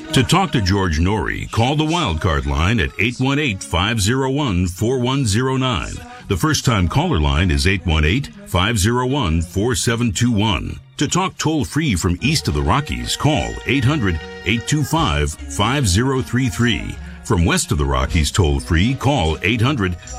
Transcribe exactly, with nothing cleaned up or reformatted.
To talk to George Norrie, call the Wildcard line at eight one eight, five oh one, four one oh nine. The first-time caller line is eight one eight, five oh one, four seven two one. To talk toll-free from east of the Rockies, call eight hundred, eight two five, five oh three three. From west of the Rockies toll-free, call eight hundred,